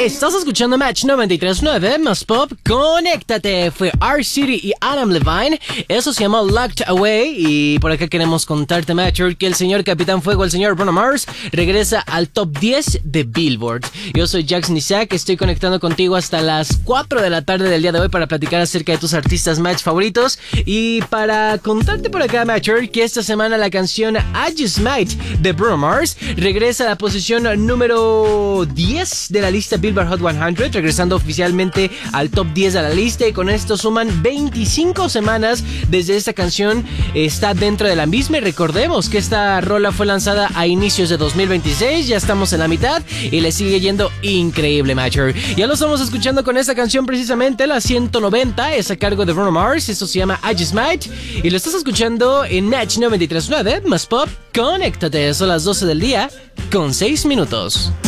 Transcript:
Estás escuchando Match 93.9 más Pop. Conéctate. Fue R-City y Adam Levine. Eso se llama Locked Away. Y por acá queremos contarte, Matcher, que el señor Capitán Fuego, el señor Bruno Mars, regresa al top 10 de Billboard. Yo soy Jackson Isaac. Estoy conectando contigo hasta las 4 de la tarde del día de hoy para platicar acerca de tus artistas Match favoritos. Y para contarte por acá, Matcher, que esta semana la canción I Just Might de Bruno Mars regresa a la posición número 10 de la lista Billboard Hot 100, regresando oficialmente al top 10 de la lista, y con esto suman 25 semanas desde esta canción está dentro de la misma. Y recordemos que esta rola fue lanzada a inicios de 2026, ya estamos en la mitad y le sigue yendo increíble, Matcher. Ya lo estamos escuchando con esta canción precisamente, la 190, es a cargo de Bruno Mars, esto se llama I Just Might y lo estás escuchando en Match 93.9 más Pop. Conéctate, son las 12 del día con 6 minutos.